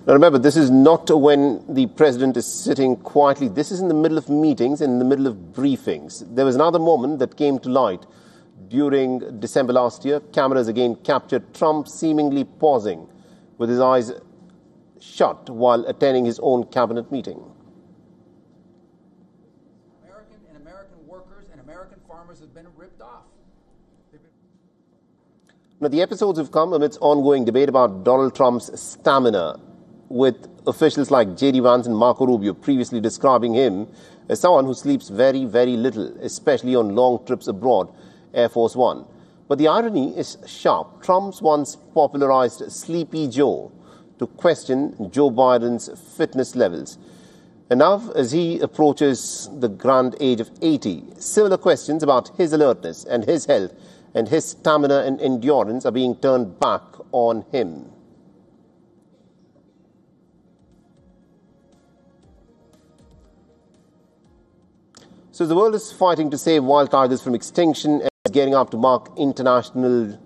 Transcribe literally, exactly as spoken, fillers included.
Now remember, this is not when the president is sitting quietly. This is in the middle of meetings and in the middle of briefings. There was another moment that came to light during December last year. Cameras again captured Trump seemingly pausing with his eyes shut while attending his own cabinet meeting. American and American workers and American farmers have been ripped off. Now, the episodes have come amidst ongoing debate about Donald Trump's stamina, with officials like J D Vance and Marco Rubio previously describing him as someone who sleeps very, very little, especially on long trips abroad, Air Force One. But the irony is sharp. Trump's once popularized Sleepy Joe to question Joe Biden's fitness levels. And now, as he approaches the grand age of eighty, similar questions about his alertness and his health and his stamina and endurance are being turned back on him. So the world is fighting to save wild tigers from extinction and is gearing up to mark International